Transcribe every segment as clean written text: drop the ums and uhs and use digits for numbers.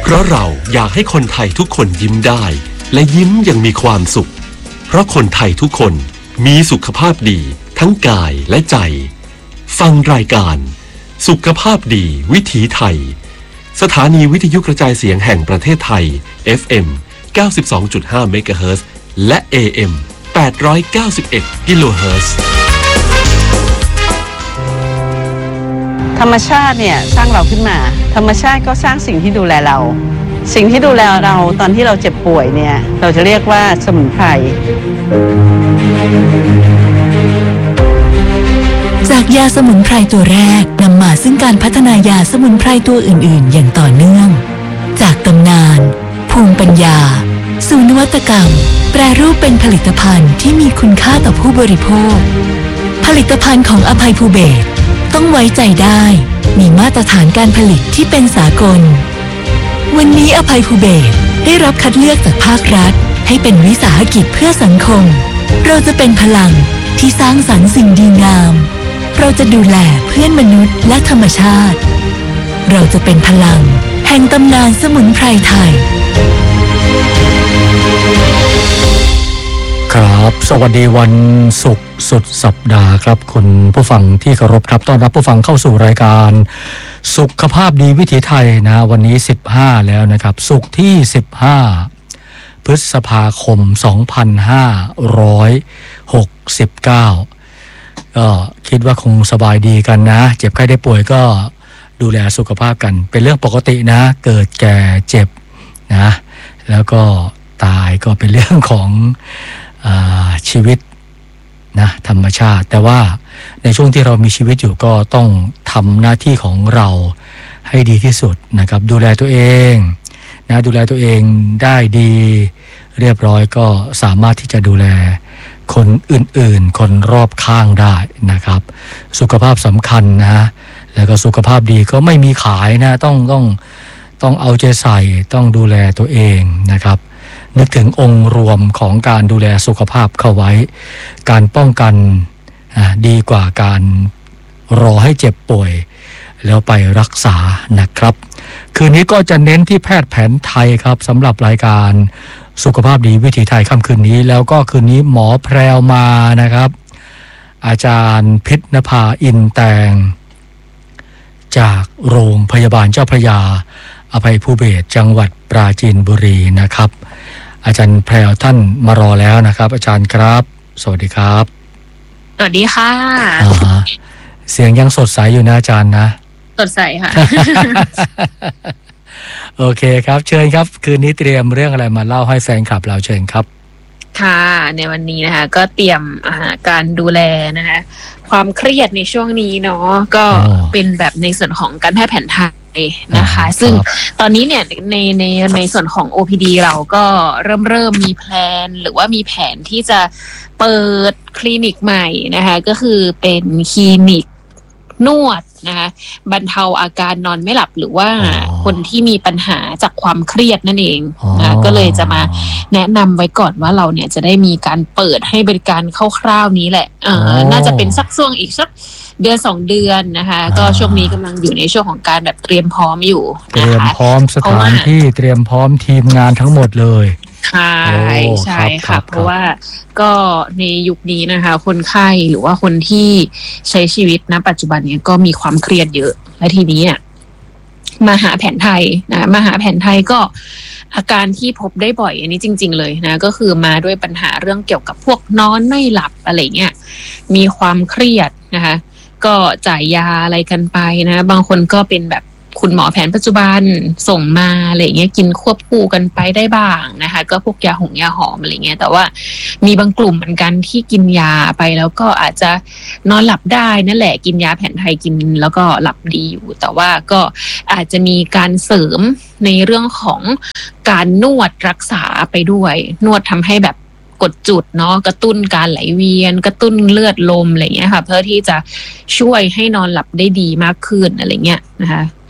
เพราะเราอยากให้คนไทยทุกคนยิ้มได้และยิ้มอย่างมีความสุขเพราะคนไทยทุกคนมีสุขภาพดีทั้งกายและใจฟังรายการสุขภาพดีวิถีไทยสถานีวิทยุกระจายเสียงแห่งประเทศไทย FM 92.5 เมกะเฮิรตซ์และ AM 891 กิโลเฮิรตซ์ธรรมชาติเนี่ยสร้างเราขึ้นมาธรรมชาติก็สร้างสิ่งที่ดูแลเราสิ่งที่ดูแลเราตอนที่เราเจ็บป่วยเนี่ยเราจะเรียกว่าสมุนไพรจากยาสมุนไพรตัวแรกนำมาซึ่งการพัฒนายาสมุนไพรตัวอื่นๆอย่างต่อเนื่องจากตำนานภูมิปัญญาสู่นวัตกรรมแปรรูปเป็นผลิตภัณฑ์ที่มีคุณค่าต่อผู้บริโภคผลิตภัณฑ์ของอภัยภูเบศรต้องไว้ใจได้มีมาตรฐานการผลิตที่เป็นสากลวันนี้อภัยภูเบศรได้รับคัดเลือกจากภาครัฐให้เป็นวิสาหกิจเพื่อสังคมเราจะเป็นพลังที่สร้างสรรค์สิ่งดีงามเราจะดูแลเพื่อนมนุษย์และธรรมชาติเราจะเป็นพลังแห่งตำนานสมุนไพรไทยครับสวัสดีวันศุกร์สุดสัปดาห์ครับคุณผู้ฟังที่เคารพครับต้อนรับผู้ฟังเข้าสู่รายการสุขภาพดีวิถีไทยนะวันนี้15แล้วนะครับศุกร์ที่15พฤษภาคม2569ก็คิดว่าคงสบายดีกันนะเจ็บไข้ได้ป่วยก็ดูแลสุขภาพกันเป็นเรื่องปกตินะเกิดแก่เจ็บนะแล้วก็ตายก็เป็นเรื่องของชีวิตนะธรรมชาติแต่ว่าในช่วงที่เรามีชีวิตอยู่ก็ต้องทำหน้าที่ของเราให้ดีที่สุดนะครับดูแลตัวเองนะดูแลตัวเองได้ดีเรียบร้อยก็สามารถที่จะดูแลคนอื่นๆคนรอบข้างได้นะครับสุขภาพสำคัญนะแล้วก็สุขภาพดีก็ไม่มีขายนะต้องเอาใจใส่ต้องดูแลตัวเองนะครับนึกถึงองค์รวมของการดูแลสุขภาพเข้าไว้การป้องกันดีกว่าการรอให้เจ็บป่วยแล้วไปรักษานะครับคืนนี้ก็จะเน้นที่แพทย์แผนไทยครับสำหรับรายการสุขภาพดีวิถีไทยค่ำคืนนี้แล้วก็คืนนี้หมอแพรวมานะครับอาจารย์พิษณภาอินแตงจากโรงพยาบาลเจ้าพระยาอภัยภูเบศรจังหวัดปราจีนบุรีนะครับอาจารย์แพรวท่านมารอแล้วนะครับอาจารย์ครับสวัสดีครับสวัสดีค่ะเสียงยังสดใสอยู่นะอาจารย์นะสดใสค่ะโอเคครับเชิญครับคืนนี้เตรียมเรื่องอะไรมาเล่าให้แฟนคลับเราเชิญครับค่ะในวันนี้นะคะก็เตรียมการดูแลนะคะความเครียดในช่วงนี้เนาะก็เป็นแบบในส่วนของการแพทย์แผนไทยนะคะซึ่งตอนนี้เนี่ยในส่วนของ OPD เราก็เริ่มมีแพลนหรือว่ามีแผนที่จะเปิดคลินิกใหม่นะคะก็คือเป็นคลินิกนวดนะคะบรรเทาอาการนอนไม่หลับหรือว่าคนที่มีปัญหาจากความเครียดนั่นเองนะก็เลยจะมาแนะนำไว้ก่อนว่าเราเนี่ยจะได้มีการเปิดให้บริการคร่าวๆนี้แหละน่าจะเป็นสักช่วงอีกสักเดือน2 เดือนนะคะก็ช่วงนี้กำลังอยู่ในช่วงของการแบบเตรียมพร้อมอยู่เตรียมพร้อมสถานที่เตรียมพร้อมทีมงานทั้งหมดเลยใช่ค่ะเพราะว่าก็ในยุคนี้นะคะคนไข้หรือว่าคนที่ใช้ชีวิตณปัจจุบันนี้ก็มีความเครียดเยอะและทีนี้มาหาแผนไทยนะมาหาแผนไทยก็อาการที่พบได้บ่อยอันนี้จริงๆเลยนะก็คือมาด้วยปัญหาเรื่องเกี่ยวกับพวกนอนไม่หลับอะไรเงี้ยมีความเครียดนะคะก็จ่ายยาอะไรกันไปนะบางคนก็เป็นแบบคุณหมอแผนปัจจุบันส่งมาอะไรเงี้ยกินควบคู่กันไปได้บ้างนะคะก็พวกยาหอมอะไรเงี้ยแต่ว่ามีบางกลุ่มเหมือนกันที่กินยาไปแล้วก็อาจจะนอนหลับได้นั่นแหละกินยาแผนไทยกินแล้วก็หลับดีอยู่แต่ว่าก็อาจจะมีการเสริมในเรื่องของการนวดรักษาไปด้วยนวดทำให้แบบกดจุดเนาะกระตุ้นการไหลเวียนกระตุ้นเลือดลมอะไรเงี้ยค่ะเพื่อที่จะช่วยให้นอนหลับได้ดีมากขึ้นอะไรเงี้ยนะคะ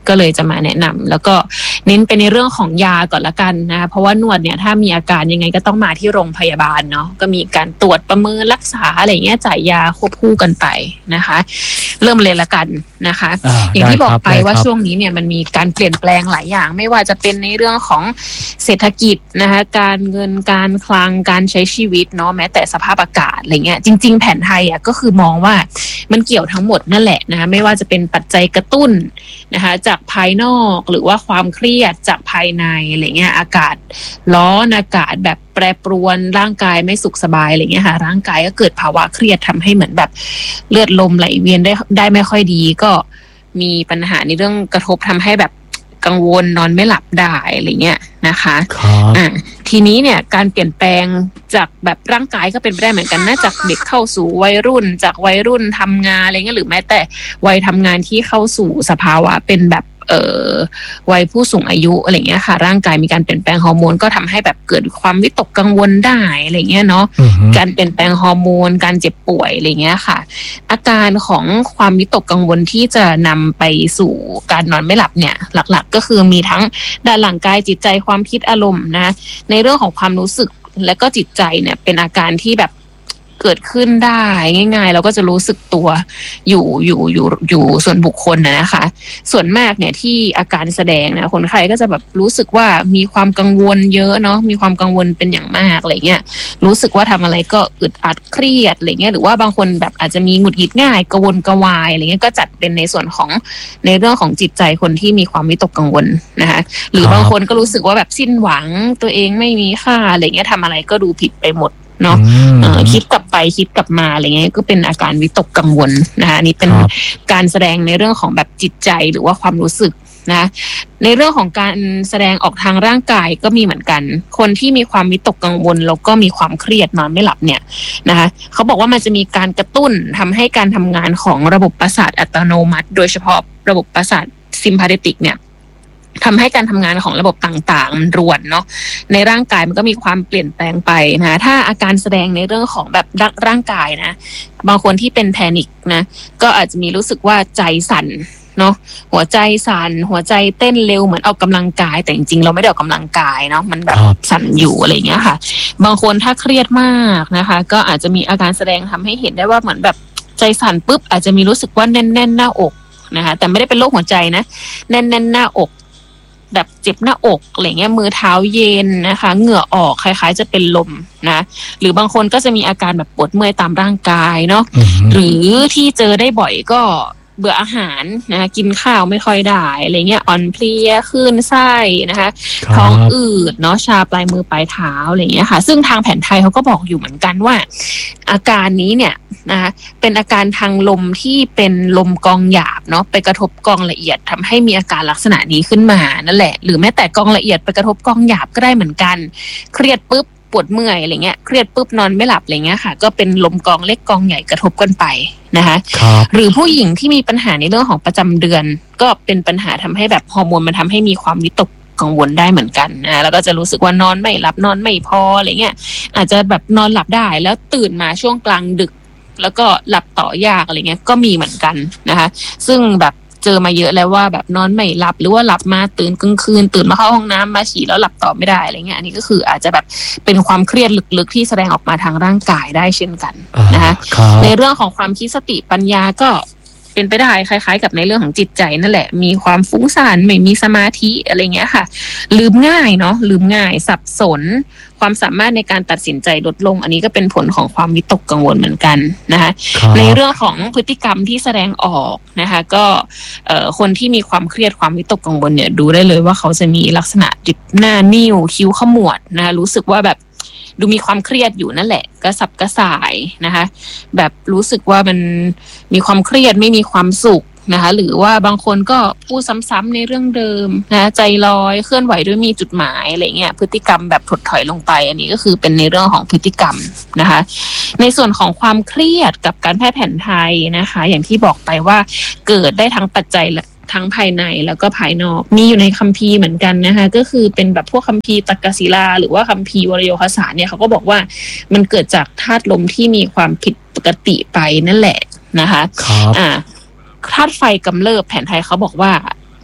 ก็เลยจะมาแนะนำแล้วก็เน้นไปในเรื่องของยาก่อนละกันนะคะเพราะว่านวดเนี่ยถ้ามีอาการยังไงก็ต้องมาที่โรงพยาบาลเนาะก็มีการตรวจประเมินรักษาอะไรเงี้ยจ่ายยาควบคู่กันไปนะคะเริ่มเลยละกันนะคะอย่างที่บอกไปว่าช่วงนี้เนี่ยมันมีการเปลี่ยนแปลงหลายอย่างไม่ว่าจะเป็นในเรื่องของเศรษฐกิจนะคะการเงินการคลังการใช้ชีวิตเนาะแม้แต่สภาพอากาศอะไรเงี้ยจริงๆแผนไทยอ่ะก็คือมองว่ามันเกี่ยวทั้งหมดนั่นแหละนะคะไม่ว่าจะเป็นปัจจัยกระตุ้นนะคะจากภายนอกหรือว่าความเครียดจากภายในอะไรเงี้ยอากาศร้อนอากาศแบบแปรปรวนร่างกายไม่สุขสบายอะไรเงี้ยค่ะร่างกายก็เกิดภาวะเครียดทำให้เหมือนแบบเลือดลมไหลเวียนได้ไม่ค่อยดีก็มีปัญหาในเรื่องกระทบทำให้แบบกังวลนอนไม่หลับได้อะไรเงี้ยนะคะทีนี้เนี่ยการเปลี่ยนแปลงจากแบบร่างกายก็เป็นไปได้เหมือนกันนะจากเด็กเข้าสู่วัยรุ่นจากวัยรุ่นทำงานอะไรเงี้ยหรือแม้แต่วัยทำงานที่เข้าสู่สภาวะเป็นแบบวัยผู้สูงอายุอะไรเงี้ยค่ะร่างกายมีการเปลี่ยนแปลงฮอร์โมนก็ทำให้แบบเกิดความวิตกกังวลได้อะไรเงี้ยเนาะการเปลี่ยนแปลงฮอร์โมนการเจ็บป่วยอะไรเงี้ยค่ะอาการของความวิตกกังวลที่จะนำไปสู่การนอนไม่หลับเนี่ยหลักๆก็คือมีทั้งด้านร่างกายจิตใจความคิดอารมณ์นะในเรื่องของความรู้สึกและก็จิตใจเนี่ยเป็นอาการที่แบบเกิดขึ้นได้ง่ายๆเราก็จะรู้สึกตัวอยู่ส่วนบุคคลนะคะส่วนมากเนี่ยที่อาการแสดงนะคนไข้ก็จะแบบรู้สึกว่ามีความกังวลเยอะเนาะมีความกังวลเป็นอย่างมากอะไรเงี้ยรู้สึกว่าทำอะไรก็อึดอัดเครียดอะไรเงี้ยหรือว่าบางคนแบบอาจจะมีหงุดหงิดง่ายกังวลกวายอะไรเงี้ยก็จัดเป็นในส่วนของในเรื่องของจิตใจคนที่มีความวิตกกังวลนะคะหรือบางคนก็รู้สึกว่าแบบสิ้นหวังตัวเองไม่มีค่าอะไรเงี้ยทำอะไรก็ดูผิดไปหมดเนาะคิดกลับไปคิดกลับมาอะไรเงี้ยก็เป็นอาการวิตกกังวลนะคะนี่เป็นการแสดงในเรื่องของแบบจิตใจหรือว่าความรู้สึกนะในเรื่องของการแสดงออกทางร่างกายก็มีเหมือนกันคนที่มีความวิตกกังวลแล้วก็มีความเครียดนอนไม่หลับเนี่ยนะคะเขาบอกว่ามันจะมีการกระตุ้นทำให้การทำงานของระบบประสาทอัตโนมัติโดยเฉพาะระบบประสาทซิมพาเทติกเนี่ยทำให้การทำงานของระบบต่างๆมันรวนเนาะในร่างกายมันก็มีความเปลี่ยนแปลงไปนะถ้าอาการแสดงในเรื่องของแบบร่างกายนะบางคนที่เป็นแพนิคนะก็อาจจะมีรู้สึกว่าใจสั่นเนาะหัวใจสั่นหัวใจเต้นเร็วเหมือนออกกำลังกายแต่จริงๆเราไม่ได้ออกกำลังกายเนาะมันแบบสั่นอยู่อะไรอย่างเงี้ยค่ะบางคนถ้าเครียดมากนะคะก็อาจจะมีอาการแสดงทำให้เห็นได้ว่าเหมือนแบบใจสั่นปุ๊บอาจจะมีรู้สึกว่าแน่นๆหน้าอกนะคะแต่ไม่ได้เป็นโรคหัวใจนะแน่นๆหน้าอกแบบเจ็บหน้าอกอะไรเงี้ยมือเท้าเย็นนะคะเหงื่อออกคล้ายๆจะเป็นลมนะหรือบางคนก็จะมีอาการแบบปวดเมื่อยตามร่างกายเนาะหรือที่เจอได้บ่อยก็เบื่ออาหารนะกินข้าวไม่ค่อยได้อะไรเงี้ยอ่อนเพลียคลื่นไส้นะคะท้องอืดเนาะชาปลายมือปลายเท้าอะไรเงี้ยค่ะซึ่งทางแผนไทยเขาก็บอกอยู่เหมือนกันว่าอาการนี้เนี่ยนะคะเป็นอาการทางลมที่เป็นลมกองหยาบเนาะไปกระทบกองละเอียดทำให้มีอาการลักษณะนี้ขึ้นมานั่นแหละหรือแม้แต่กองละเอียดไปกระทบกองหยาบก็ได้เหมือนกันเครียดปุ๊บปวดเมื่อยอะไรเงี้ยเครียดปุ๊บนอนไม่หลับอะไรเงี้ยค่ะก็เป็นลมกองเล็กกองใหญ่กระทบกันไปนะคะหรือผู้หญิงที่มีปัญหาในเรื่องของประจำเดือนก็เป็นปัญหาทำให้แบบฮอร์โมนมันทำให้มีความวิตกกังวลได้เหมือนกันนะแล้วก็จะรู้สึกว่านอนไม่หลับนอนไม่พออะไรเงี้ยอาจจะแบบนอนหลับได้แล้วตื่นมาช่วงกลางดึกแล้วก็หลับต่อยากอะไรเงี้ยก็มีเหมือนกันนะคะซึ่งแบบเจอมาเยอะแล้วว่าแบบนอนไม่หลับหรือว่าหลับมาตื่นกลางคืนตื่นมาเข้าห้องน้ำมาฉี่แล้วหลับต่อไม่ได้อะไรเงี้ยอันนี้ก็คืออาจจะแบบเป็นความเครียดลึกๆที่แสดงออกมาทางร่างกายได้เช่นกันนะคะในเรื่องของความคิดสติปัญญาก็เป็นไปได้คล้ายๆกับในเรื่องของจิตใจนั่นแหละมีความฟุ้งซ่านไม่มีสมาธิอะไรเงี้ยค่ะลืมง่ายเนาะลืมง่ายสับสนความสามารถในการตัดสินใจลดลงอันนี้ก็เป็นผลของความวิตกกังวลเหมือนกันนะคะในเรื่องของพฤติกรรมที่แสดงออกนะคะก็คนที่มีความเครียดความวิตกกังวลเนี่ยดูได้เลยว่าเขาจะมีลักษณะหน้านิ่วคิ้วขมวดนะคะรู้สึกว่าแบบดูมีความเครียดอยู่นั่นแหละกระสับกระส่ายนะคะแบบรู้สึกว่ามันมีความเครียดไม่มีความสุขนะคะหรือว่าบางคนก็พูดซ้ำๆในเรื่องเดิมนะใจลอยเคลื่อนไหวด้วยมีจุดหมายอะไรเงี้ยพฤติกรรมแบบถดถอยลงไปอันนี้ก็คือเป็นในเรื่องของพฤติกรรมนะคะในส่วนของความเครียดกับการแพทย์แผนไทยนะคะอย่างที่บอกไปว่าเกิดได้ทั้งปัจจัยทั้งภายในแล้วก็ภายนอกมีอยู่ในคัมภีร์เหมือนกันนะคะก็คือเป็นแบบพวกคัมภีร์ตรรกศิลาหรือว่าคัมภีร์วรโยคสารเนี่ยเขาก็บอกว่ามันเกิดจากธาตุลมที่มีความผิดปกติไปนั่นแหละนะคะธาตุไฟกำเริบแผนไทยเขาบอกว่า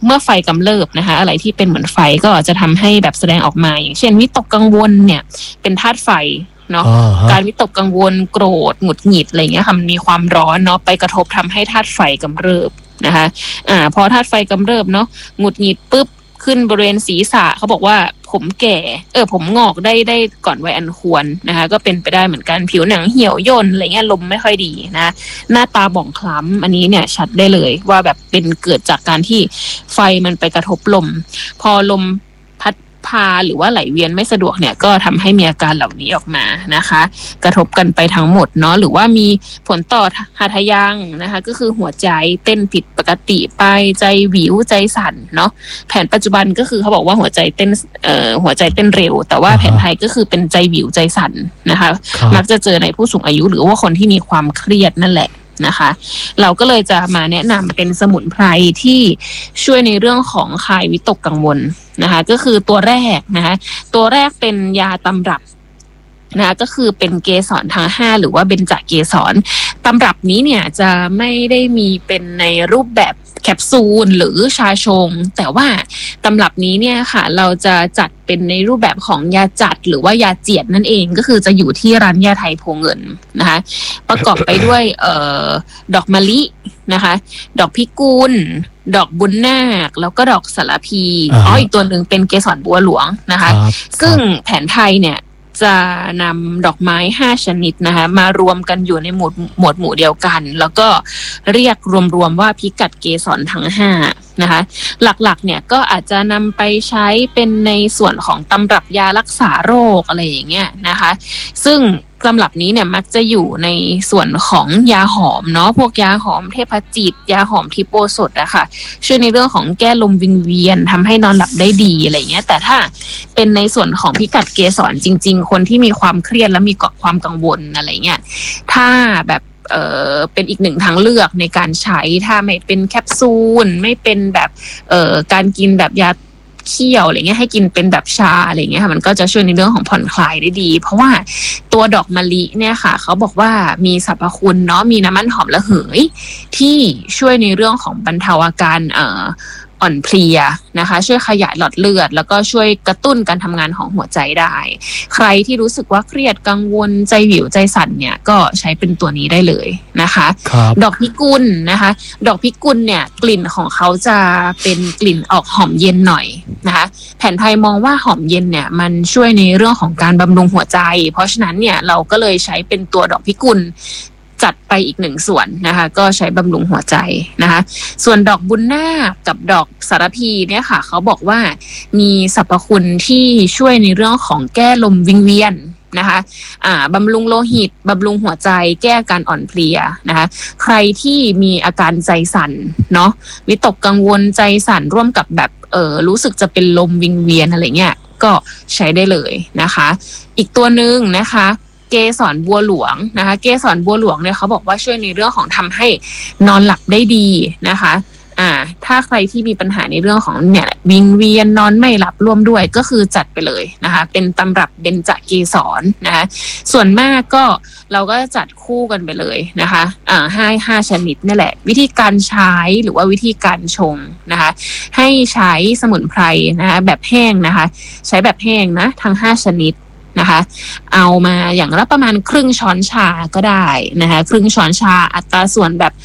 เมื่อไฟกำเริบนะคะอะไรที่เป็นเหมือนไฟก็จะทำให้แบบแสดงออกมาอย่างเช่นวิตกกังวลเนี่ยเป็นธาตุไฟเนาะการวิตกกังวลโกรธหงุดหงิดอะไรเงี้ยค่ะมันมีความร้อนเนาะไปกระทบทำให้ธาตุไฟกำเริบนะคะพอธาตุไฟกำเริบเนาะหงุดหงิดปุ๊บขึ้นบริเวณศีรษะเขาบอกว่าผมแก่ผมงอกได้ก่อนวัยอันควรนะคะก็เป็นไปได้เหมือนกันผิวหนังเหี่ยวย่นอะไรเงี้ยลมไม่ค่อยดีนะหน้าตาบ่องคล้ำอันนี้เนี่ยชัดได้เลยว่าแบบเป็นเกิดจากการที่ไฟมันไปกระทบลมพอลมพัดพาหรือว่าไหลเวียนไม่สะดวกเนี่ยก็ทำให้มีอาการเหล่านี้ออกมานะคะกระทบกันไปทั้งหมดเนาะหรือว่ามีผลต่อหาทะยังนะคะก็คือหัวใจเต้นผิดปกติไปใจวิวใจสั่นเนาะแผนปัจจุบันก็คือเขาบอกว่าหัวใจเต้นเร็วแต่ว่าแผนไทยก็คือเป็นใจวิวใจสั่นนะคะมักจะเจอในผู้สูงอายุหรือว่าคนที่มีความเครียดนั่นแหละนะคะเราก็เลยจะมาแนะนำเป็นสมุนไพรที่ช่วยในเรื่องของคลายวิตกกังวลนะคะก็คือตัวแรกนะคะตัวแรกเป็นยาตำรับนะก็คือเป็นเกสรทั้ง5หรือว่าเบญจเกสรตำรับนี้เนี่ยจะไม่ได้มีเป็นในรูปแบบแคปซูลหรือชาชงแต่ว่าตำรับนี้เนี่ยค่ะเราจะจัดเป็นในรูปแบบของยาจัดหรือว่ายาเจียดนั่นเองก็คือจะอยู่ที่ร้านยาไทยโพเงินนะคะประกอบไปด้วยดอกมะลินะคะดอกพิกุลดอกบุญนาคแล้วก็ดอกสารพีอีกตัวหนึ่งเป็นเกสรบัวหลวงนะคะซึ่งแผนไทยเนี่ยจะนำดอกไม้5ชนิดนะคะมารวมกันอยู่ในหมวดหมู่เดียวกันแล้วก็เรียกรวมๆว่าพิกัดเกสรทั้ง5นะคะหลักๆเนี่ยก็อาจจะนำไปใช้เป็นในส่วนของตำรับยารักษาโรคอะไรอย่างเงี้ยนะคะซึ่งตำรับนี้เนี่ยมักจะอยู่ในส่วนของยาหอมเนาะพวกยาหอมเทพจิตยาหอมทิโปสดอะค่ะช่วยในเรื่องของแก้ลมวิงเวียนทำให้นอนหลับได้ดีอะไรเงี้ยแต่ถ้าเป็นในส่วนของพิกัดเกสรจริงๆคนที่มีความเครียดและมีความกังวลอะไรเงี้ยถ้าแบบเป็นอีกหนึ่งทางเลือกในการใช้ถ้าไม่เป็นแคปซูลไม่เป็นแบบการกินแบบยาเคี่ยวอะไรเงี้ยให้กินเป็นแบบชาอะไรเงี้ยค่ะมันก็จะช่วยในเรื่องของผ่อนคลายได้ดีเพราะว่าตัวดอกมะลิเนี่ยค่ะเขาบอกว่ามีสรรพคุณเนาะมีน้ำมันหอมระเหยที่ช่วยในเรื่องของบรรเทาอาการอ่อนเพลียนะคะช่วยขยายหลอดเลือดแล้วก็ช่วยกระตุ้นการทำงานของหัวใจได้ใครที่รู้สึกว่าเครียดกังวลใจวิวใจสั่นเนี่ยก็ใช้เป็นตัวนี้ได้เลยนะคะดอกพิกุลนะคะดอกพิกุลเนี่ยกลิ่นของเขาจะเป็นกลิ่นออกหอมเย็นหน่อยนะคะแผนไทยมองว่าหอมเย็นเนี่ยมันช่วยในเรื่องของการบำรุงหัวใจเพราะฉะนั้นเนี่ยเราก็เลยใช้เป็นตัวดอกพิกุลจัดไปอีกหนึ่งส่วนนะคะก็ใช้บำรุงหัวใจนะคะส่วนดอกบุญนาคกับดอกสารพีเนี่ยค่ะเขาบอกว่ามีสรรพคุณที่ช่วยในเรื่องของแก้ลมวิงเวียนนะคะบำรุงโลหิตบำรุงหัวใจแก้การอ่อนเพลียนะคะใครที่มีอาการใจสั่นเนาะวิตกกังวลใจสั่นร่วมกับแบบรู้สึกจะเป็นลมวิงเวียนอะไรเงี้ยก็ใช้ได้เลยนะคะอีกตัวนึงนะคะเกสรบัวหลวงนะคะเกสรบัวหลวงเนี่ยเขาบอกว่าช่วยในเรื่องของทำให้นอนหลับได้ดีนะคะถ้าใครที่มีปัญหาในเรื่องของเนี่ยวิงเวียนนอนไม่หลับร่วมด้วยก็คือจัดไปเลยนะคะเป็นตำรับเบญจเกสรนะคะส่วนมากก็เราก็จัดคู่กันไปเลยนะคะห้าชนิดนี่แหละวิธีการใช้หรือว่าวิธีการชงนะคะให้ใช้สมุนไพรนะคะแบบแห้งนะคะใช้แบบแห้งนะทั้ง5ชนิดนะคะเอามาอย่างละประมาณครึ่งช้อนชาก็ได้นะคะครึ่งช้อนชาอัตราส่วนแบบ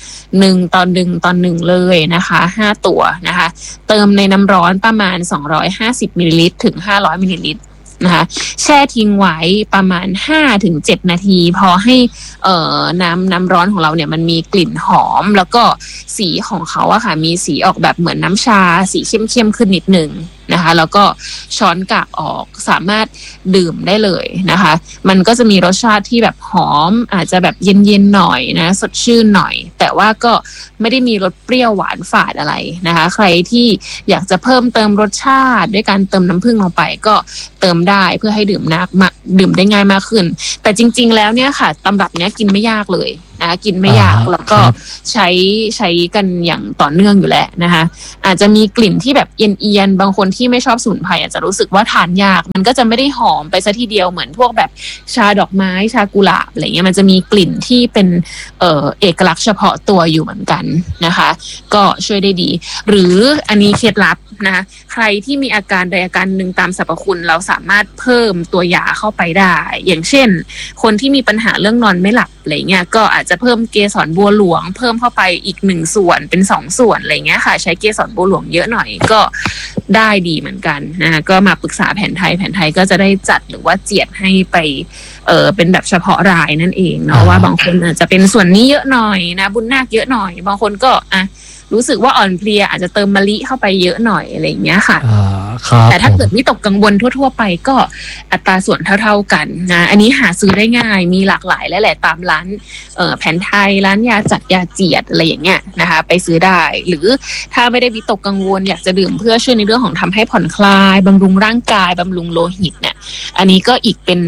1:1เลยนะคะ5ตัวนะคะเติมในน้ำร้อนประมาณ250มิลลิลิตรถึง500มิลลิลิตรนะคะแช่ทิ้งไว้ประมาณ 5-7 นาทีพอให้น้ำร้อนของเราเนี่ยมันมีกลิ่นหอมแล้วก็สีของเขาอะค่ะมีสีออกแบบเหมือนน้ำชาสีเข้มๆขึ้นนิดนึงนะคะแล้วก็ช้อนกากออกสามารถดื่มได้เลยนะคะมันก็จะมีรสชาติที่แบบหอมอาจจะแบบเย็นๆหน่อยนะสดชื่นหน่อยแต่ว่าก็ไม่ได้มีรสเปรี้ยวหวานฝาดอะไรนะคะใครที่อยากจะเพิ่มเติมรสชาติด้วยการเติมน้ำผึ้งลงไปก็เติมได้เพื่อให้ดื่มได้ง่ายมากขึ้นแต่จริงๆแล้วเนี่ยค่ะตำรับเนี้ยกินไม่ยากเลยนะนะกินไม่ยากแล้วก็ใช้กันอย่างต่อเนื่องอยู่แล้วนะคะอาจจะมีกลิ่นที่แบบเอียนๆบางคนที่ไม่ชอบสมุนไพรอาจจะรู้สึกว่าทานยากมันก็จะไม่ได้หอมไปซะทีเดียวเหมือนพวกแบบชาดอกไม้ชากุหลาบอะไรเงี้ยมันจะมีกลิ่นที่เป็นเอกลักษณ์เฉพาะตัวอยู่เหมือนกันนะคะก็ช่วยได้ดีหรืออันนี้เคล็ดลับนะใครที่มีอาการใดอาการหนึ่งตามสรรพคุณเราสามารถเพิ่มตัวยาเข้าไปได้อย่างเช่นคนที่มีปัญหาเรื่องนอนไม่หลับอะไรเงี้ยก็อาจจะเพิ่มเกสรบัวหลวงเพิ่มเข้าไปอีก1ส่วนเป็น2ส่วนอะไรเงี้ยค่ะใช้เกสรบัวหลวงเยอะหน่อยก็ได้ดีเหมือนกันนะก็มาปรึกษาแผนไทยก็จะได้จัดหรือว่าเจียดให้ไปเป็นแบบเฉพาะรายนั่นเองเนาะว่าบางคนอาจจะเป็นส่วนนี้เยอะหน่อยนะบุญนาคเยอะหน่อยบางคนก็รู้สึกว่าอ่อนเพลียอาจจะเติมมะลิเข้าไปเยอะหน่อยอะไรอย่างเงี้ยค่ะแต่ถ้าเกิดวิตกกังวลทั่วๆไปก็อัตราส่วนเท่าๆกันนะอันนี้หาซื้อได้ง่ายมีหลากหลายและแหละตามร้านแผนไทยร้านยาจัดยาเจียดอะไรอย่างเงี้ยนะคะไปซื้อได้หรือถ้าไม่ได้วิตกกังวลอยากจะดื่มเพื่อช่วยในเรื่องของทำให้ผ่อนคลายบำรุงร่างกายบำรุงโลหิตเนี่ยอันนี้ก็อีกเป็น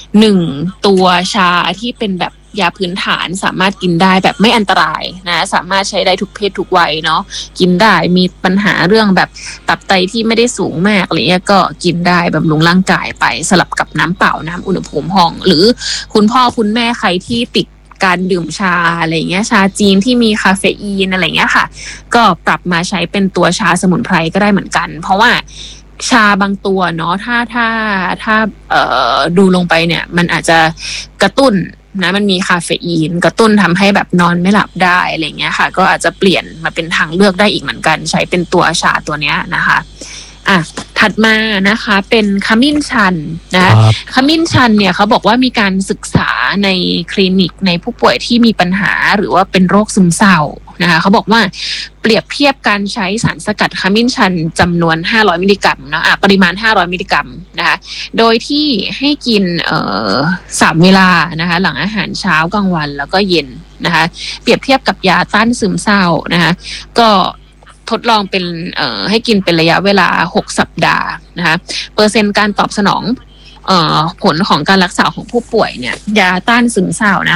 1ตัวชาที่เป็นแบบยาพื้นฐานสามารถกินได้แบบไม่อันตรายนะสามารถใช้ได้ทุกเพศทุกวัยเนาะกินได้มีปัญหาเรื่องแบบตับไตที่ไม่ได้สูงมากอะไรเงี้ยก็กินได้บำรุงร่างกายไปสลับกับน้ำเปล่าน้ำอุณหภูมิห้องหรือคุณพ่อคุณแม่ใครที่ติดการดื่มชาอะไรเงี้ยชาจีนที่มีคาเฟอีนอะไรเงี้ยค่ะก็ปรับมาใช้เป็นตัวชาสมุนไพรก็ได้เหมือนกันเพราะว่าชาบางตัวเนาะถ้าดูลงไปเนี่ยมันอาจจะกระตุ้นนะมันมีคาเฟอีนกระตุ้นทำให้แบบนอนไม่หลับได้อะไรเงี้ยค่ะก็อาจจะเปลี่ยนมาเป็นทางเลือกได้อีกเหมือนกันใช้เป็นตัวชาตัวเนี้ยนะคะถัดมานะคะเป็นขมิ้นชันนะขมิ้นชันเนี่ยเขาบอกว่ามีการศึกษาในคลินิกในผู้ป่วยที่มีปัญหาหรือว่าเป็นโรคซึมเศร้านะคะเขาบอกว่าเปรียบเทียบการใช้สารสกัดขมิ้นชันจำนวน500มิลลิกรัมนะปริมาณ500มิลลิกรัมนะคะโดยที่ให้กิน3เวลานะคะหลังอาหารเช้ากลางวันแล้วก็เย็นนะคะเปรียบเทียบกับยาต้านซึมเศร้านะคะก็ทดลองเป็นให้กินเป็นระยะเวลา6สัปดาห์นะคะเปอร์เซ็นต์การตอบสนองผลของการรักษาของผู้ป่วยเนี่ยยาต้านซึมเศร้านะ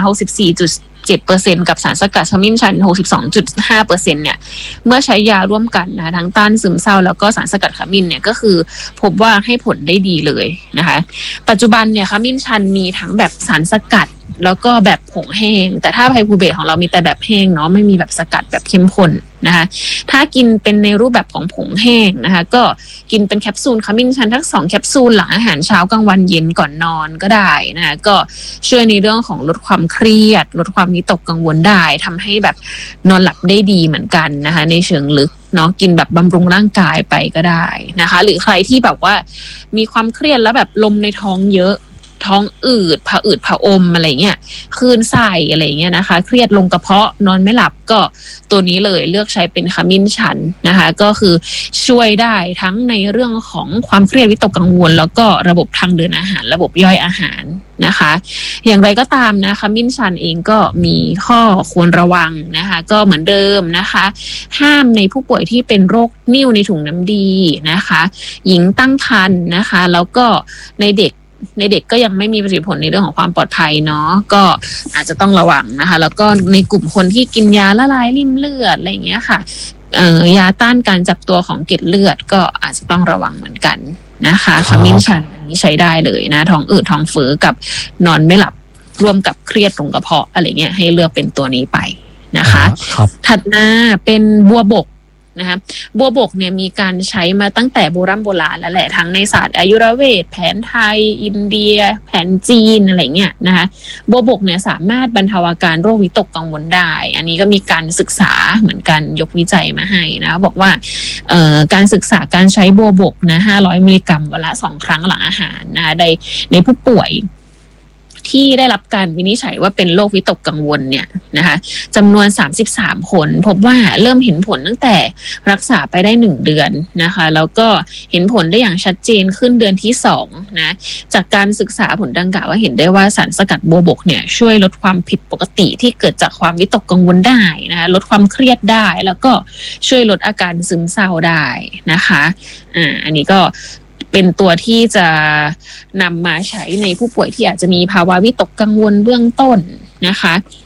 64.7% กับสารสกัดขมิ้นชัน 62.5% เนี่ยเมื่อใช้ยาร่วมกันนะทั้งต้านซึมเศร้าแล้วก็สารสกัดขมิ้นเนี่ยก็คือพบว่าให้ผลได้ดีเลยนะคะปัจจุบันเนี่ยขมิ้นชันมีทั้งแบบสารสกัดแล้วก็แบบผงแห้งแต่ถ้าไพบูเบตของเรามีแต่แบบแห้งเนาะไม่มีแบบสกัดแบบเข้มข้นนะคะถ้ากินเป็นในรูปแบบของผงแห้งนะคะก็กินเป็นแคปซูลขมิ้นชันทั้ง2แคปซูลหลังอาหารเช้ากลางวันเย็นก่อนนอนก็ได้นะคะก็ช่วยในเรื่องของลดความเครียดลดความวิตกกังวลได้ทำให้แบบนอนหลับได้ดีเหมือนกันนะคะในเชิงลึกเนาะกินแบบบำรุงร่างกายไปก็ได้นะคะหรือใครที่แบบว่ามีความเครียดแล้วแบบลมในท้องเยอะท้องอืดผะอมอะไรเงี้ยคลื่นไส้อะไรเงี้ยนะคะเครียดลงกระเพาะนอนไม่หลับก็ตัวนี้เลยเลือกใช้เป็นขมิ้นชันนะคะก็คือช่วยได้ทั้งในเรื่องของความเครียดวิตกกังวลแล้วก็ระบบทางเดินอาหารระบบย่อยอาหารนะคะอย่างไรก็ตามนะขมิ้นชันเองก็มีข้อควรระวังนะคะก็เหมือนเดิมนะคะห้ามในผู้ป่วยที่เป็นโรคนิ่วในถุงน้ำดีนะคะหญิงตั้งครรภ์นะคะแล้วก็ในเด็กก็ยังไม่มีประสิทธิผลในเรื่องของความปลอดภัยเนาะก็อาจจะต้องระวังนะคะแล้วก็ในกลุ่มคนที่กินยาละลายริ่มเลือดอะไรอย่างเงี้ยค่ะยาต้านการจับตัวของเกล็ดเลือดก็อาจจะต้องระวังเหมือนกันนะคะขมิ้นชันอันนี้ใช้ได้เลยนะท้องอืดท้องเฟ้อกับนอนไม่หลับร่วมกับเครียดตรงกระเพาะอะไรเงี้ยให้เลือกเป็นตัวนี้ไปนะคะถัดมาเป็นบัวบกนะคะบัวบกเนี่ยมีการใช้มาตั้งแต่โบราณแล้วแหละทั้งในศาสตร์อายุรเวทแผนไทยอินเดียแผนจีนอะไรเงี้ยนะคะบัวบกเนี่ยสามารถบรรเทาอาการโรควิตกกังวลได้อันนี้ก็มีการศึกษาเหมือนกันยกวิจัยมาให้นะบอกว่าการศึกษาการใช้บัวบกนะ500มิลลิกรัมวันละ2ครั้งหลังอาหารนะในผู้ป่วยที่ได้รับการวินิจฉัยว่าเป็นโรควิตกกังวลเนี่ยนะคะจำนวน33คนพบว่าเริ่มเห็นผลตั้งแต่รักษาไปได้1เดือนนะคะแล้วก็เห็นผลได้อย่างชัดเจนขึ้นเดือนที่2นะจากการศึกษาผลดังกล่าวว่าเห็นได้ว่าสารสกัดบัวบกเนี่ยช่วยลดความผิดปกติที่เกิดจากความวิตกกังวลได้นะคะลดความเครียดได้แล้วก็ช่วยลดอาการซึมเศร้าได้นะคะอันนี้ก็เป็นตัวที่จะนำมาใช้ในผู้ป่วยที่อาจจะมีภาวะวิตกกังวลเบื้องต้นนะคะ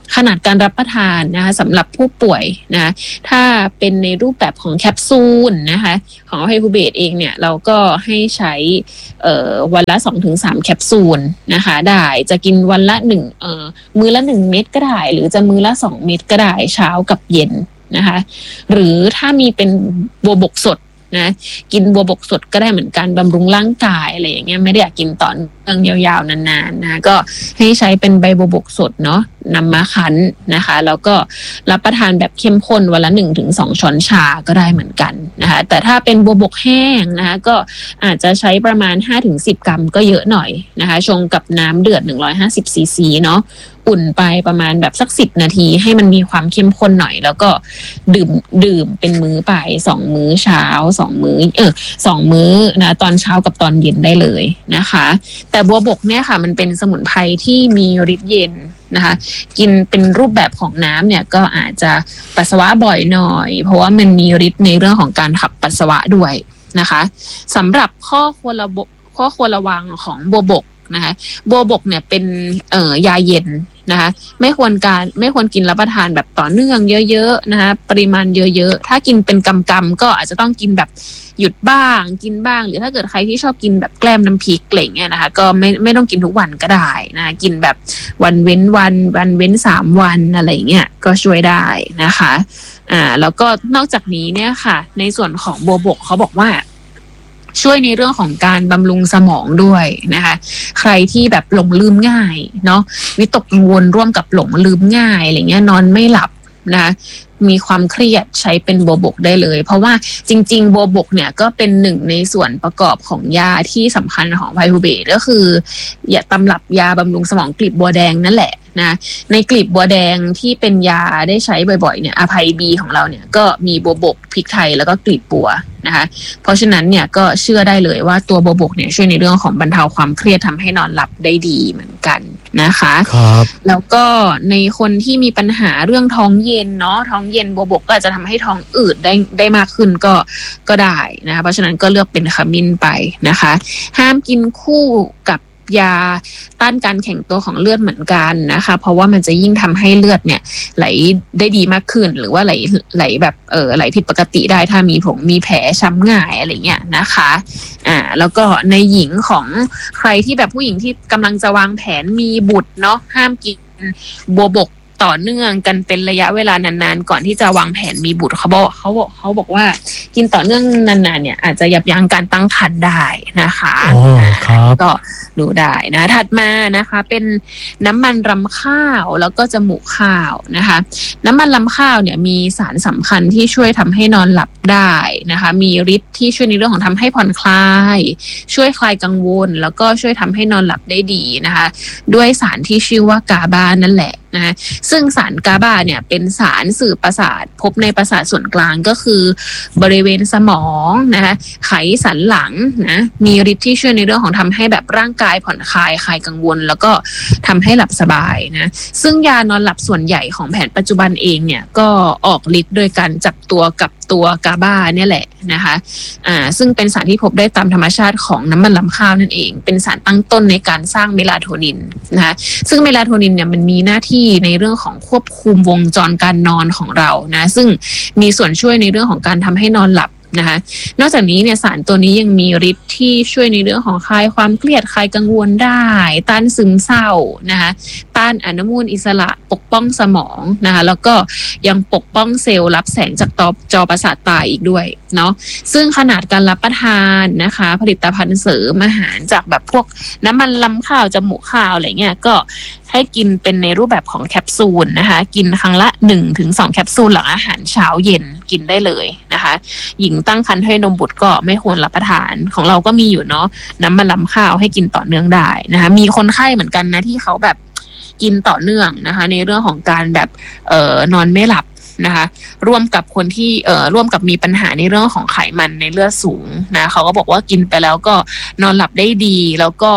ขนาดการรับประทานนะคะสำหรับผู้ป่วยนะถ้าเป็นในรูปแบบของแคปซูลนะคะของไฮคูเบตเองเนี่ยเราก็ให้ใช้วันละ 2-3 แคปซูลนะคะได้จะกินวันละมื้อละ1เม็ดก็ได้หรือจะมื้อละ2เม็ดก็ได้เช้ากับเย็นนะคะหรือถ้ามีเป็นบัวบกสดนะกินบัวบกสดก็ได้เหมือนกันบำรุงร่างกายอะไรอย่างเงี้ยไม่ได้อยากกินต่อเนื่องยาวๆนานๆนะก็ให้ใช้เป็นใบบัวบกสดเนาะนำมาคั้นนะคะแล้วก็รับประทานแบบเข้มข้นวันละ 1-2 ช้อนชาก็ได้เหมือนกันนะคะแต่ถ้าเป็นบัวบกแห้งนะคะก็อาจจะใช้ประมาณ 5-10 กรัมก็เยอะหน่อยนะคะชงกับน้ำเดือด150 ซีซีเนาะอุ่นไปประมาณแบบสัก10 นาทีให้มันมีความเข้มข้นหน่อยแล้วก็ดื่มเป็นมื้อไป2มื้อเช้า2มื้อนะตอนเช้ากับตอนเย็นได้เลยนะคะแต่บัวบกเนี่ยค่ะมันเป็นสมุนไพรที่มีฤทธิ์เย็นนะคะกินเป็นรูปแบบของน้ำเนี่ยก็อาจจะปัสสาวะบ่อยหน่อยเพราะว่ามันมีฤทธิ์ในเรื่องของการขับปัสสาวะด้วยนะคะสำหรับข้อควรระวังของบัวบกนะคะบัวบกเนี่ยเป็นยาเย็นนะคะไม่ควรกินรับประทานแบบต่อเนื่องเยอะๆนะคะปริมาณเยอะๆถ้ากินเป็นกำๆก็อาจจะต้องกินแบบหยุดบ้างกินบ้างหรือถ้าเกิดใครที่ชอบกินแบบแกล้มน้ำพริกอะไรเงี้ยนะคะก็ไม่ต้องกินทุกวันก็ได้นะกินแบบวันเว้นวันเว้น3 วันอะไรเงี้ยก็ช่วยได้นะคะแล้วก็นอกจากนี้เนี่ยค่ะในส่วนของบัวบกเขาบอกว่าช่วยในเรื่องของการบำรุงสมองด้วยนะคะใครที่แบบหลงลืมง่ายเนาะวิตกกังวลร่วมกับหลงลืมง่ายอะไรเงี้ยนอนไม่หลับนะคะมีความเครียดใช้เป็นบัวบกได้เลยเพราะว่าจริงๆบัวบกเนี่ยก็เป็นหนึ่งในส่วนประกอบของยาที่สำคัญของไพรูเบตก็คือยาตำรับยาบำรุงสมองกลีบบัวแดงนั่นแหละนะในกลีบบัวแดงที่เป็นยาได้ใช้บ่อยๆเนี่ยอภัยบีของเราเนี่ยก็มีบัวบกพริกไทยแล้วก็กลีบบัวนะคะเพราะฉะนั้นเนี่ยก็เชื่อได้เลยว่าตัวบัวบกเนี่ยช่วยในเรื่องของบรรเทาความเครียดทำให้นอนหลับได้ดีเหมือนกันนะคะครับแล้วก็ในคนที่มีปัญหาเรื่องท้องเย็นเนาะท้องเย็นบัวบกก็อาจจะทำให้ท้องอืดได้มากขึ้นก็ได้นะคะเพราะฉะนั้นก็เลือกเป็นขมิ้นไปนะคะห้ามกินคู่กับยาต้านการแข็งตัวของเลือดเหมือนกันนะคะเพราะว่ามันจะยิ่งทำให้เลือดเนี่ยไหลได้ดีมากขึ้นหรือว่าไหลแบบไหลผิดปกติได้ถ้ามีแผลช้ำง่ายอะไรเงี้ยนะคะแล้วก็ในหญิงของใครที่แบบผู้หญิงที่กำลังจะวางแผนมีบุตรเนาะห้ามกินบัวบกต่อเนื่องกันเป็นระยะเวลานานๆก่อนที่จะวางแผนมีบุตรเขาบอกว่ากินต่อเนื่องนานๆเนี่ยอาจจะยับยั้งการตั้งครรภ์ได้นะคะก็ดูได้นะถัดมานะคะเป็นน้ำมันรำข้าวแล้วก็จมูกข้าวนะคะน้ำมันรำข้าวเนี่ยมีสารสำคัญที่ช่วยทำให้นอนหลับได้นะคะมีฤทธิ์ที่ช่วยในเรื่องของทำให้ผ่อนคลายช่วยคลายกังวลแล้วก็ช่วยทำให้นอนหลับได้ดีนะคะด้วยสารที่ชื่อว่ากาบานั่นแหละนะซึ่งสารกาบาเนี่ยเป็นสารสื่อประสาทพบในประสาทส่วนกลางก็คือบริเวณสมองนะคะไขสันหลังนะมีฤทธิ์ที่ช่วยในเรื่องของทำให้แบบร่างกายผ่อนคลายคลายกังวลแล้วก็ทำให้หลับสบายนะซึ่งยานอนหลับส่วนใหญ่ของแผนปัจจุบันเองเนี่ยก็ออกฤทธิ์โดยการจับตัวกับตัวกาบาเนี่ยแหละนะคะซึ่งเป็นสารที่พบได้ตามธรรมชาติของน้ำมันรำข้าวนั่นเองเป็นสารตั้งต้นในการสร้างเมลาโทนินนะคะซึ่งเมลาโทนินเนี่ยมันมีหน้าที่ในเรื่องของควบคุมวงจรการนอนของเรานะซึ่งมีส่วนช่วยในเรื่องของการทำให้นอนหลับนะคะนอกจากนี้เนี่ยสารตัวนี้ยังมีฤทธิ์ที่ช่วยในเรื่องของคลายความเครียดคลายกังวลได้ต้านซึมเศร้านะคะต้านอนุมูลอิสระปกป้องสมองนะคะแล้วก็ยังปกป้องเซลล์รับแสงจากจอประสาทตาอีกด้วยเนาะซึ่งขนาดการรับประทานนะคะผลิตภัณฑ์เสริมอาหารจากแบบพวกน้ำมันรำข้าวจมูกข้าวอะไรเงี้ยก็ให้กินเป็นในรูปแบบของแคปซูลนะคะกินครั้งละ 1-2 แคปซูลหลังอาหารเช้าเย็นกินได้เลยนะคะหญิงตั้งครรภ์ให้นมบุตรก็ไม่ควรรับประทานของเราก็มีอยู่เนาะน้ำมันรำข้าวให้กินต่อเนื่องได้นะคะมีคนไข้เหมือนกันนะที่เขาแบบกินต่อเนื่องนะคะในเรื่องของการแบบนอนไม่หลับนะคะร่วมกับคนที่ร่วมกับมีปัญหาในเรื่องของไขมันในเลือดสูงนะเขาก็บอกว่ากินไปแล้วก็นอนหลับได้ดีแล้วก็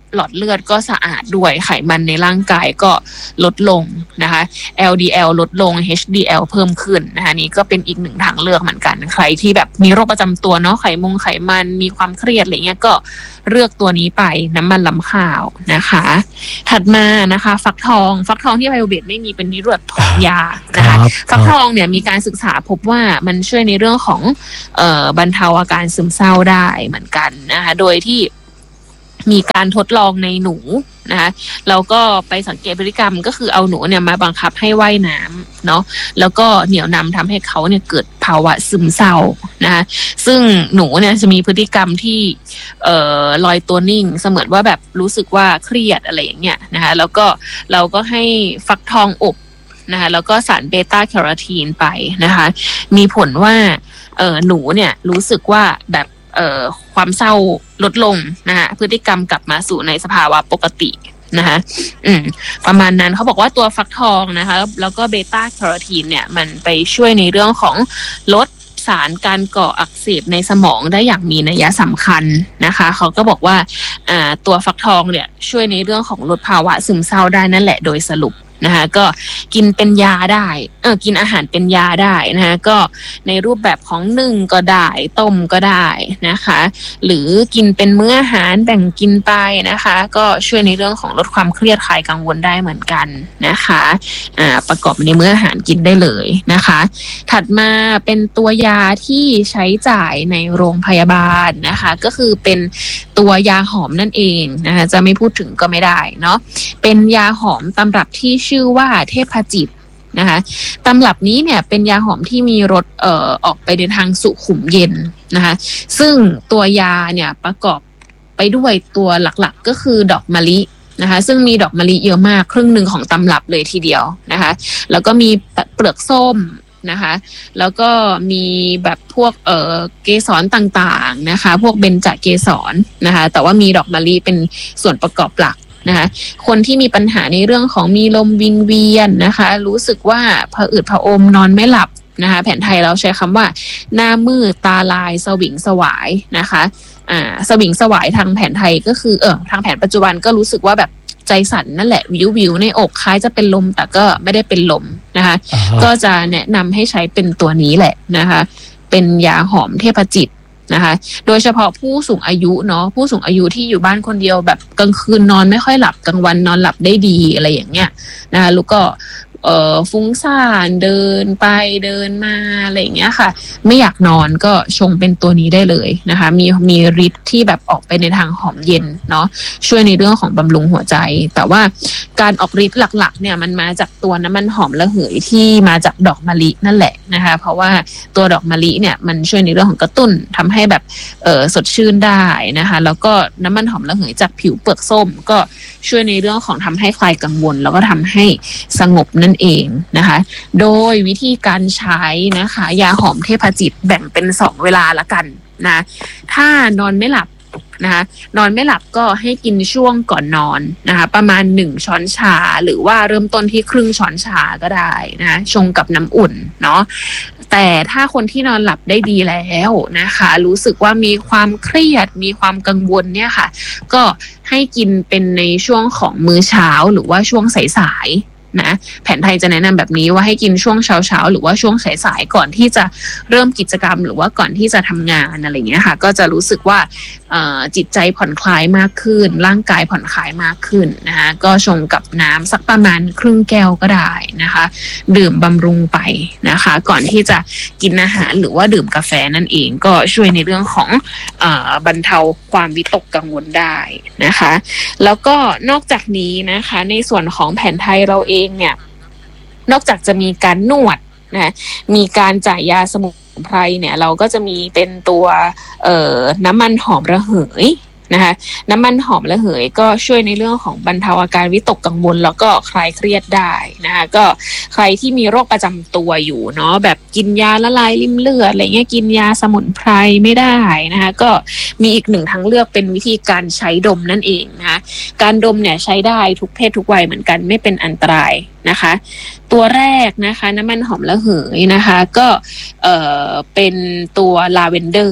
หลอดเลือดก็สะอาดด้วยไขมันในร่างกายก็ลดลงนะคะ LDL ลดลง HDL เพิ่มขึ้นนะคะนี่ก็เป็นอีกหนึ่งทางเลือกเหมือนกันใครที่แบบมีโรคประจำตัวเนาะไขมันมีความเครียดอะไรเงี้ยก็เลือกตัวนี้ไปน้ำมันลำข้าวนะคะถัดมานะคะฟักทองที่ไบโอเบสไม่มีเป็นนิโรธของยานะคะฟักทองเนี่ยมีการศึกษาพบว่ามันช่วยในเรื่องของบรรเทาอาการซึมเศร้าได้เหมือนกันนะคะโดยที่มีการทดลองในหนูนะคะเราก็ไปสังเกตพฤติกรรมก็คือเอาหนูเนี่ยมาบังคับให้ว่ายน้ำเนาะแล้วก็เหนี่ยวนำทำให้เขาเนี่ยเกิดภาวะซึมเศร้านะคะซึ่งหนูเนี่ยจะมีพฤติกรรมที่ลอยตัวนิ่งเสมือนว่าแบบรู้สึกว่าเครียดอะไรอย่างเงี้ยนะคะแล้วก็เราก็ให้ฟักทองอบนะคะแล้วก็สารเบต้าแคโรทีนไปนะคะมีผลว่าหนูเนี่ยรู้สึกว่าแบบความเศร้าลดลงนะคะพฤติกรรมกลับมาสู่ในสภาวะปกตินะคะประมาณนั้นเขาบอกว่าตัวฟักทองนะคะแล้วก็เบต้าแคโรทีนเนี่ยมันไปช่วยในเรื่องของลดสารการก่ออักเสบในสมองได้อย่างมีนัยสำคัญนะคะเขาก็บอกว่าตัวฟักทองเนี่ยช่วยในเรื่องของลดภาวะซึมเศร้าได้นั่นแหละโดยสรุปนะคะก็กินเป็นยาได้กินอาหารเป็นยาได้นะคะก็ในรูปแบบของนึ่งก็ได้ต้มก็ได้นะคะหรือกินเป็นมื้ออาหารแบ่งกินไปนะคะก็ช่วยในเรื่องของลดความเครียดคลายกังวลได้เหมือนกันนะคะประกอบในมื้ออาหารกินได้เลยนะคะถัดมาเป็นตัวยาที่ใช้จ่ายในโรงพยาบาลนะคะก็คือเป็นตัวยาหอมนั่นเองนะคะจะไม่พูดถึงก็ไม่ได้เนาะเป็นยาหอมตำรับที่ชื่อว่าเทพจิตนะคะตำรับนี้เนี่ยเป็นยาหอมที่มีรสออกไปในทางสุขุมเย็นนะคะซึ่งตัวยาเนี่ยประกอบไปด้วยตัวหลักๆก็คือดอกมะลินะคะซึ่งมีดอกมะลิเยอะมากครึ่งหนึ่งของตำรับเลยทีเดียวนะคะแล้วก็มีเปลือกส้มนะคะแล้วก็มีแบบพวกเกสรต่างๆนะคะพวกเบญจเกสรนะคะแต่ว่ามีดอกมะลิเป็นส่วนประกอบหลักนะคะคนที่มีปัญหาในเรื่องของมีลมวิงเวียนนะคะรู้สึกว่าผะอืดผะอมนอนไม่หลับนะคะแผนไทยเราใช้คำว่าหน้ามืดตาลายสวิงสวายนะคะสวิงสวายทางแผนไทยก็คือทางแผนปัจจุบันก็รู้สึกว่าแบบใจสั่นนั่นแหละวิวในอกคล้ายจะเป็นลมแต่ก็ไม่ได้เป็นลมนะคะก็จะแนะนำให้ใช้เป็นตัวนี้แหละนะคะเป็นยาหอมเทพจิตนะคะโดยเฉพาะผู้สูงอายุเนาะผู้สูงอายุที่อยู่บ้านคนเดียวแบบกลางคืนนอนไม่ค่อยหลับกลางวันนอนหลับได้ดีอะไรอย่างเงี้ยนะคะแล้วก็ฟุ้งซ่านเดินไปเดินมาอะไรอย่างเงี้ยค่ะไม่อยากนอนก็ชงเป็นตัวนี้ได้เลยนะคะมีฤทธิ์ที่แบบออกไปในทางหอมเย็นเนาะช่วยในเรื่องของบำรุงหัวใจแต่ว่าการออกฤทธิ์หลักๆเนี่ยมันมาจากตัวน้ำมันหอมระเหยที่มาจากดอกมะลินั่นแหละนะคะเพราะว่าตัวดอกมะลิเนี่ยมันช่วยในเรื่องของกระตุ้นทำให้แบบสดชื่นได้นะคะแล้วก็น้ำมันหอมระเหยจากผิวเปลือกส้มก็ช่วยในเรื่องของทำให้คลายกังวลแล้วก็ทำให้สงบนั่นเองนะคะโดยวิธีการใช้นะคะยาหอมเทพจิตแบ่งเป็น2เวลาละกันนะถ้านอนไม่หลับนะคะนอนไม่หลับก็ให้กินช่วงก่อนนอนนะคะประมาณ1ช้อนชาหรือว่าเริ่มต้นที่ครึ่งช้อนชาก็ได้นะชงกับน้ำอุ่นเนาะแต่ถ้าคนที่นอนหลับได้ดีแล้วนะคะรู้สึกว่ามีความเครียดมีความกังวลเนี่ยค่ะก็ให้กินเป็นในช่วงของมื้อเช้าหรือว่าช่วงสายนะแผนไทยจะแนะนำแบบนี้ว่าให้กินช่วงเช้าหรือว่าช่วงสายก่อนที่จะเริ่มกิจกรรมหรือว่าก่อนที่จะทำงานอะไรอย่างเงี้ยค่ะก็จะรู้สึกว่าจิตใจผ่อนคลายมากขึ้นร่างกายผ่อนคลายมากขึ้นนะคะก็ชงกับน้ำสักประมาณครึ่งแก้วก็ได้นะคะดื่มบำรุงไปนะคะก่อนที่จะกินอาหารหรือว่าดื่มกาแฟนั่นเองก็ช่วยในเรื่องของบรรเทาความวิตกกังวลได้นะคะแล้วก็นอกจากนี้นะคะในส่วนของแผนไทยเราเองเนี่ยนอกจากจะมีการนวดนะมีการจ่ายยาสมุนไพรเนี่ยเราก็จะมีเป็นตัวน้ำมันหอมระเหยนะคะน้ำมันหอมระเหยก็ช่วยในเรื่องของบรรเทาอาการวิตกกังวลแล้วก็คลายเครียดได้นะคะก็ใครที่มีโรคประจำตัวอยู่เนาะแบบกินยาละลายริ่มเลือดอะไรเงี้ยกินยาสมุนไพรไม่ได้นะคะก็มีอีกหนึ่งทางเลือกเป็นวิธีการใช้ดมนั่นเองนะคะการดมเนี่ยใช้ได้ทุกเพศทุกวัยเหมือนกันไม่เป็นอันตรายนะคะตัวแรกนะคะน้ำมันหอมระเหยนะคะก็เป็นตัวลาเวนเดอร์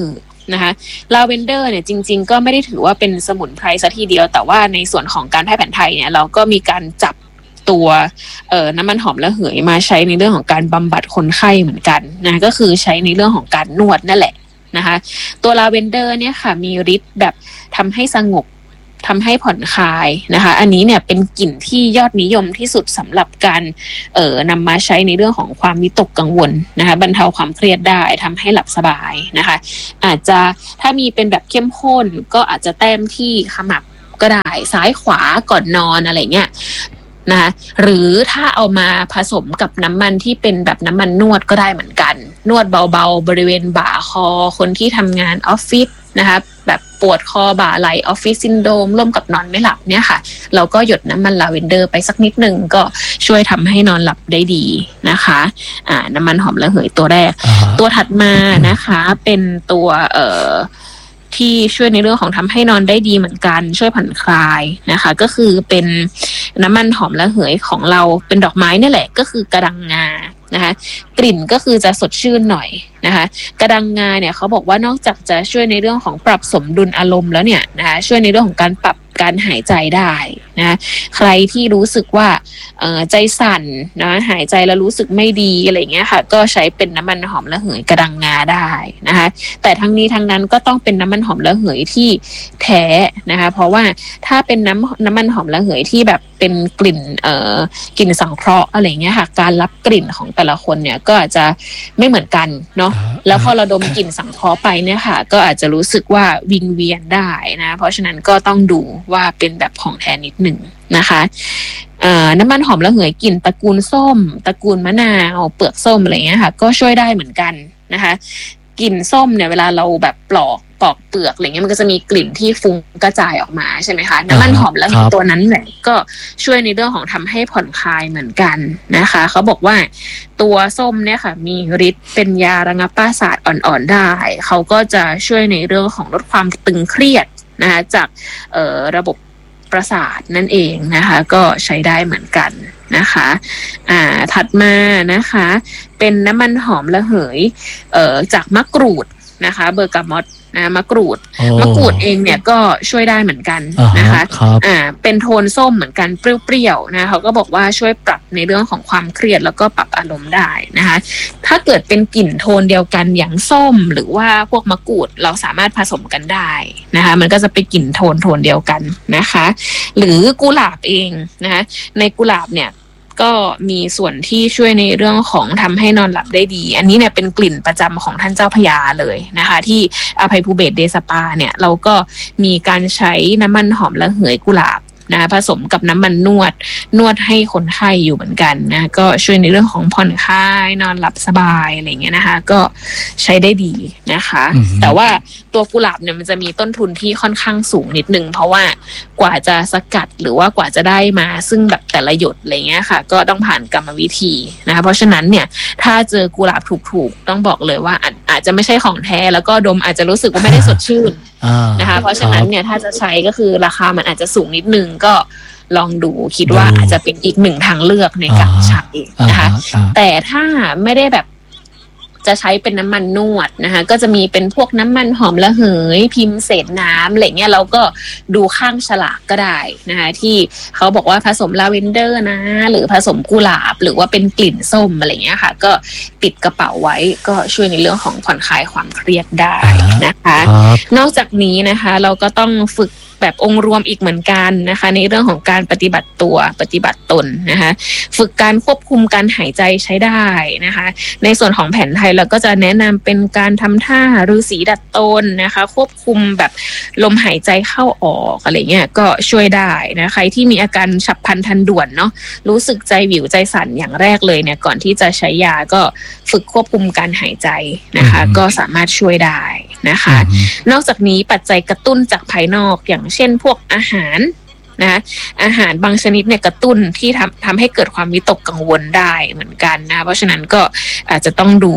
นะคะลาเวนเดอร์เนี่ยจริงๆก็ไม่ได้ถือว่าเป็นสมุนไพรซะทีเดียวแต่ว่าในส่วนของการแพทย์แผนไทยเนี่ยเราก็มีการจับตัวน้ำมันหอมระเหยมาใช้ในเรื่องของการบำบัดคนไข้เหมือนกันนะก็คือใช้ในเรื่องของการนวดนั่นแหละนะคะตัวลาเวนเดอร์เนี่ยค่ะมีฤทธิ์แบบทำให้สงบทำให้ผ่อนคลายนะคะอันนี้เนี่ยเป็นกลิ่นที่ยอดนิยมที่สุดสำหรับการนำมาใช้ในเรื่องของความวิตกกังวลนะคะบรรเทาความเครียดได้ทำให้หลับสบายนะคะอาจจะถ้ามีเป็นแบบเข้มข้นก็อาจจะแต้มที่ขมับก็ได้ซ้ายขวาก่อนนอนอะไรเงี้ยนะคะหรือถ้าเอามาผสมกับน้ำมันที่เป็นแบบน้ำมันนวดก็ได้เหมือนกันนวดเบาๆบริเวณบ่าคอคนที่ทำงานออฟฟิศนะคะแบบปวดคอบ่าไหล่ออฟฟิศซินโดรมร่วมกับนอนไม่หลับเนี่ยค่ะเราก็หยดน้ำมันลาเวนเดอร์ไปสักนิดนึงก็ช่วยทำให้นอนหลับได้ดีนะคะน้ำมันหอมระเหยตัวแรกตัวถัดมานะคะเป็นตัวที่ช่วยในเรื่องของทำให้นอนได้ดีเหมือนกันช่วยผ่อนคลายนะคะก็คือเป็นน้ำมันหอมระเหยของเราเป็นดอกไม้นี่แหละก็คือกระดังงานะคะกลิ่นก็คือจะสดชื่นหน่อยนะคะกระดังงาเนี่ยเขาบอกว่านอกจากจะช่วยในเรื่องของปรับสมดุลอารมณ์แล้วเนี่ยนะคะช่วยในเรื่องของการปรับการหายใจได้นะใครที่รู้สึกว่าใจสั่นนะหายใจแล้วรู้สึกไม่ดีอะไรเงี้ยค่ะก็ใช้เป็นน้ำมันหอมระเหยกระดังงาได้นะคะแต่ทั้งนี้ทั้งนั้นก็ต้องเป็นน้ำมันหอมระเหยที่แท้นะคะเพราะว่าถ้าเป็นน้ำมันหอมระเหยที่แบบเป็นกลิ่นกลิ่นสังเคราะห์อะไรเงี้ยค่ะการรับกลิ่นของแต่ละคนเนี่ยก็อาจจะไม่เหมือนกันเนาะแล้วพอเราดมกลิ่นสังเคราะห์ไปเนี่ยค่ะก็อาจจะรู้สึกว่าวิงเวียนได้นะเพราะฉะนั้นก็ต้องดูว่าเป็นแบบของแท้นิดหนึ่งนะคะน้ำมันหอมระเหยกลิ่นตระกูลส้มตระกูลมะนาวเปลือกส้มอะไรเงี้ยค่ะก็ช่วยได้เหมือนกันนะคะกลิ่นส้มเนี่ยเวลาเราแบบปอกเปลือกอะไรเงี้ยมันก็จะมีกลิ่นที่ฟุ้งกระจายออกมาใช่ไหมคะน้ำมันหอมระเหยตัวนั้นเนี่ยก็ช่วยในเรื่องของทำให้ผ่อนคลายเหมือนกันนะคะเขาบอกว่าตัวส้มเนี่ยค่ะมีฤทธิ์เป็นยาระงับประสาทอ่อนๆได้เขาก็จะช่วยในเรื่องของลดความตึงเครียดนะคะจากระบบประสาทนั่นเองนะคะก็ใช้ได้เหมือนกันนะคะถัดมานะคะเป็นน้ำมันหอมระเหยจากมะกรูดนะคะเบอร์กามอตมะกรูดเองเนี่ยก็ช่วยได้เหมือนกันนะคะเป็นโทนส้มเหมือนกันเปรี้ยวๆนะเขาก็บอกว่าช่วยปรับในเรื่องของความเครียดแล้วก็ปรับอารมณ์ได้นะคะถ้าเกิดเป็นกลิ่นโทนเดียวกันอย่างส้มหรือว่าพวกมะกรูดเราสามารถผสมกันได้นะคะมันก็จะเป็นกลิ่นโทนเดียวกันนะคะหรือกุหลาบเองนะคะในกุหลาบเนี่ยก็มีส่วนที่ช่วยในเรื่องของทำให้นอนหลับได้ดีอันนี้เนี่ยเป็นกลิ่นประจำของท่านเจ้าพระยาเลยนะคะที่อภัยภูเบศรเดชสปาเนี่ยเราก็มีการใช้น้ำมันหอมระเหยกุหลาบนะผสมกับน้ำมันนวดให้คนไข้อยู่เหมือนกันนะก็ช่วยในเรื่องของผ่อนคลายนอนหลับสบายอะไรเงี้ยนะคะก็ใช้ได้ดีนะคะแต่ว่าตัวกุหลาบเนี่ยมันจะมีต้นทุนที่ค่อนข้างสูงนิดนึงเพราะว่ากว่าจะสกัดหรือว่ากว่าจะได้มาซึ่งแบบแต่ละหยดอะไรเงี้ยค่ะก็ต้องผ่านกรรมวิธีนะคะเพราะฉะนั้นเนี่ยถ้าเจอกุหลาบถูกต้องบอกเลยว่าอาจจะไม่ใช่ของแท้แล้วก็ดมอาจจะรู้สึกว่าไม่ได้สดชื่นนะคะเพราะฉะนั้นเนี่ยถ้าจะใช้ก็คือราคามันอาจจะสูงนิดนึงก็ลองดูคิดว่าอาจจะเป็นอีกหนึ่งทางเลือกในการใช้นะคะแต่ถ้าไม่ได้แบบจะใช้เป็นน้ำมันนวดนะคะก็จะมีเป็นพวกน้ำมันหอมระเหยพิมพ์เศษน้ำอะไรเงี้ยเราก็ดูข้างฉลากก็ได้นะคะที่เขาบอกว่าผสมลาเวนเดอร์นะหรือผสมกุหลาบหรือว่าเป็นกลิ่นส้มอะไรเงี้ยค่ะก็ติดกระเป๋าไว้ก็ช่วยในเรื่องของผ่อนคลายความเครียดได้นะคะนอกจากนี้นะคะเราก็ต้องฝึกแบบองค์รวมอีกเหมือนกันนะคะในเรื่องของการปฏิบัติตนนะคะฝึกการควบคุมการหายใจใช้ได้นะคะในส่วนของแผนไทยเราก็จะแนะนำเป็นการทำท่าฤาษีดัดตนนะคะควบคุมแบบลมหายใจเข้าออกอะไรเงี้ยก็ช่วยได้นะใครที่มีอาการฉับพลันทันด่วนเนาะรู้สึกใจวิวใจสั่นอย่างแรกเลยเนี่ยก่อนที่จะใช้ยาก็ฝึกควบคุมการหายใจนะคะก็สามารถช่วยได้นะคะนอกจากนี้ปัจจัยกระตุ้นจากภายนอกอย่างเช่นพวกอาหารนะอาหารบางชนิดเนี่ยกระตุ้นที่ทำให้เกิดความวิตกกังวลได้เหมือนกันนะเพราะฉะนั้นก็อาจจะต้องดู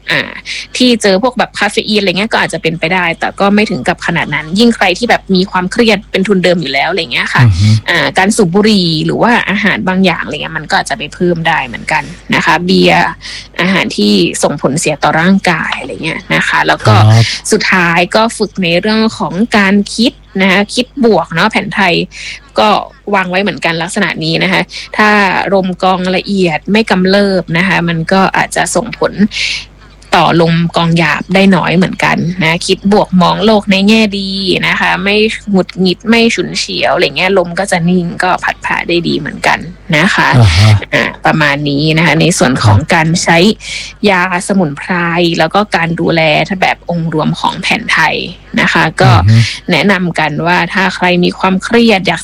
ที่เจอพวกแบบคาเฟอีนอะไรเงี้ยก็อาจจะเป็นไปได้แต่ก็ไม่ถึงกับขนาดนั้นยิ่งใครที่แบบมีความเครียดเป็นทุนเดิมอยู่แล้วอะไรเงี้ยค่ะการสูบบุหรี่หรือว่าอาหารบางอย่างอะไรเงี้ยมันก็อาจจะไปเพิ่มได้เหมือนกันนะคะเบียร์อาหารที่ส่งผลเสียต่อร่างกายอะไรเงี้ยนะคะแล้วก็สุดท้ายก็ฝึกในเรื่องของการคิดนะคะคิดบวกเนาะแผนไทยก็วางไว้เหมือนกันลักษณะนี้นะคะถ้าลมกองละเอียดไม่กำเริบนะคะมันก็อาจจะส่งผลต่อลมกองหยาบได้น้อยเหมือนกันนะคิดบวกมองโลกในแง่ดีนะคะไม่หงุดหงิดไม่ฉุนเฉียวอะไรเงี้ยลมก็จะนิ่งก็ผัดผ่าได้ดีเหมือนกันนะคะประมาณนี้นะคะในส่วนของการใช้ยาสมุนไพรแล้วก็การดูแลแบบองค์รวมของแผนไทยนะคะก็แนะนำกันว่าถ้าใครมีความเครียดอยาก